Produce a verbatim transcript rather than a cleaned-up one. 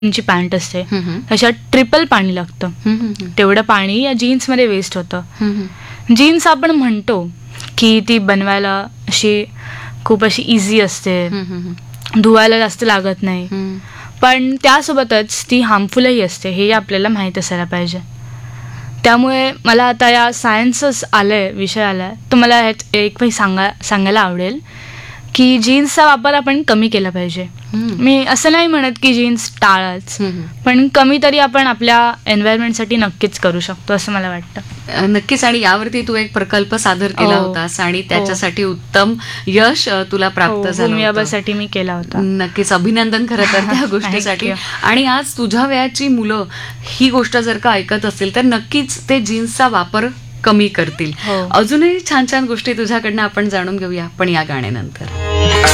ची पॅन्ट असते हम्म, हम्म. तशात ट्रिपल पाणी लागतं. हम्म, हम्म, तेवढं पाणी या जीन्समध्ये वेस्ट होतं. हम्म. जीन्स आपण म्हणतो की ती बनवायला अशी खूप अशी इझी असते, हम्म, हम्म, धुवायला जास्त लागत नाही, हम्म. पण त्यासोबतच ती हार्मफुलही असते हे आपल्याला माहीत असायला पाहिजे. त्यामुळे मला आता या सायन्सच आलंय विषय आलाय तर मला ह्यात एक काही सांगा सांगायला आवडेल की जीन्सचा वापर आपण कमी केला पाहिजे. हम्म. मी असं नाही म्हणत की जीन्स टाळाच, हम्म. पण कमी तरी आपण आपल्या एन्व्हायरमेंटसाठी नक्कीच करू शकतो असं मला वाटतं. अ, नक्कीच. आणि यावरती तू एक प्रकल्प सादर केला हो. होतास आणि त्याच्यासाठी उत्तम यश अ, तुला प्राप्त हो, झालं होतं. भूमियाबासाठी मी केला होता. नक्कीच अभिनंदन खरं तर त्या गोष्टीसाठी. you. आणि आज तुझ्या वयाची मुलं ही गोष्ट जर का ऐकत असतील तर नक्कीच ते जीन्सचा वापर कमी करतील. हो. अजूनही छान छान गोष्टी तुझ्याकडनं आपण जाणून घेऊया पण या गाण्यानंतर.